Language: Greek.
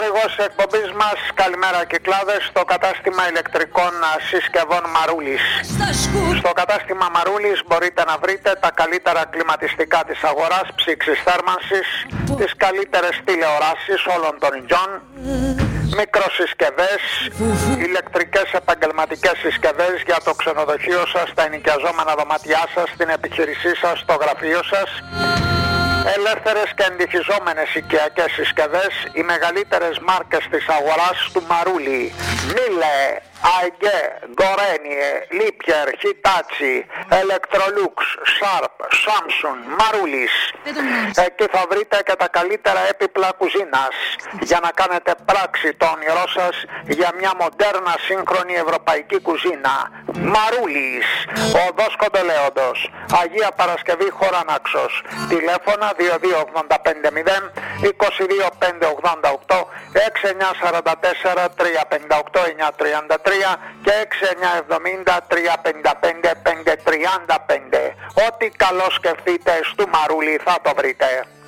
χορηγός της εκπομπής μας, καλημέρα Κυκλάδες, στο κατάστημα ηλεκτρικών συσκευών Μαρούλης. Στο κατάστημα Μαρούλης μπορείτε να βρείτε τα καλύτερα κλιματιστικά της αγοράς, ψήξης θέρμανσης, τις καλύτερες τηλεοράσεις όλων των ειδών, μικροσυσκευές, ηλεκτρικές επαγγελματικές συσκευές για το ξενοδοχείο σας, τα ενοικιαζόμενα δωμάτια σας, την επιχείρησή σας, το γραφείο σας, ελεύθερες και εντυφιζόμενες οικιακές συσκευές, οι μεγαλύτερες μάρκες της αγοράς του Μαρούλη, Μίλε, Αιγκέ, Γκορένιε, Λίπιερ, Χιτάτσι, Electrolux, Sharp, Samsung, Μαρούλης. Εκεί θα βρείτε και τα καλύτερα έπιπλα κουζίνας για να κάνετε πράξη το όνειρό σας για μια μοντέρνα σύγχρονη ευρωπαϊκή κουζίνα. Μαρούλης, οδός Κοντελέοντος, Αγία Παρασκευή Χωρανάξος. Τηλέφωνα 22850 22588 6944 358 933 και 6970 355 535. Ό,τι καλό σκεφτείτε στο Μαρούλι θα το βρείτε.